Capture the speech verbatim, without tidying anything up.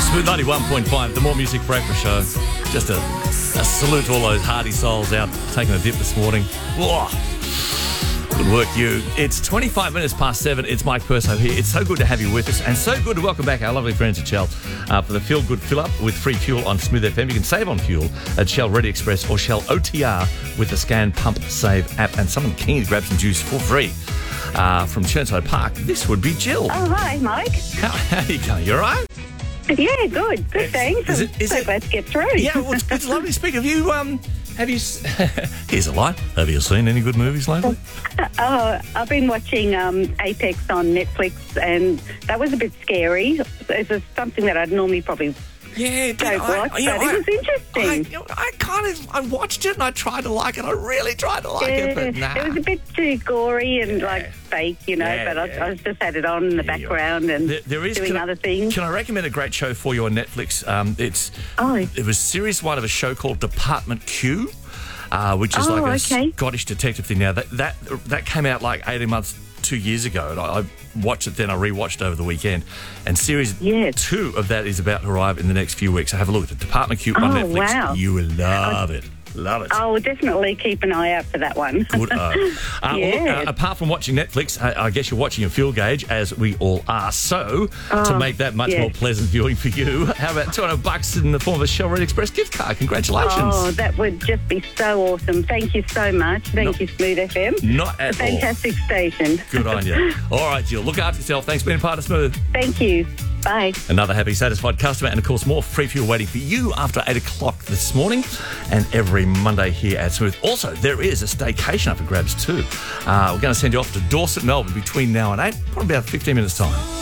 Smooth ninety-one point five, the More Music Breakfast Show. Just a, a salute to all those hardy souls out taking a dip this morning. Whoa. Good work, you. It's twenty-five minutes past seven. It's Mike Perso here. It's so good to have you with us, and so good to welcome back our lovely friends at Shell uh, for the Feel Good Fill Up with free fuel on Smooth F M. You can save on fuel at Shell Ready Express or Shell O T R with the Scan Pump Save app. And someone keen to grab some juice for free uh, from Churnside Park. This would be Jill. Oh, hi, Mike. How, how are you going? You all right? Yeah, good. Good, thanks. Is it, is so it, glad to get through. Yeah, well, it's, it's lovely to speak. Have you, um, have you, here's a line. Have you seen any good movies lately? Oh, I've been watching um, Apex on Netflix, and that was a bit scary. It's something that I'd normally probably Yeah, don't I, watch, I, you know, but it I- was interesting. I, you know, I kind of, I watched it and I tried to like it. I really tried to like yeah, it, but nah. it was a bit too gory and Yeah. like fake, you know. Yeah, but I, yeah. I just had it on in the Yeah, you're background and There, there is, doing can I- other things. Can I recommend a great show for you on Netflix? Um, it's Oh. it was series one of a show called Department Q, uh, which is Oh, like a okay. Scottish detective thing. Now that that that came out like eighteen months, two years ago, and I, I watched it then. I rewatched over the weekend, and series Yes. two of that is about to arrive in the next few weeks. So have a look at the Department Q on Oh, Netflix. wow. You will love it. Love it. I will definitely keep an eye out for that one. Good. Uh, uh, well, look, Yeah. uh, apart from watching Netflix, I, I guess you're watching your fuel gauge, as we all are. So, to Oh, make that much yes. more pleasant viewing for you, how about two hundred bucks in the form of a Shell Red Express gift card? Congratulations. Oh, that would just be so awesome. Thank you so much. Thank No. you, Smooth F M. Not at all. Fantastic station. Good on you. All right, Jill. Look after yourself. Thanks for being part of Smooth. Thank you. Bye. Another happy, satisfied customer, and of course, more free fuel waiting for you after eight o'clock this morning and every Monday here at Smooth. Also, there is a staycation up for grabs too. Uh, we're going to send you off to Dorset, Melbourne between now and eight, probably about fifteen minutes' time.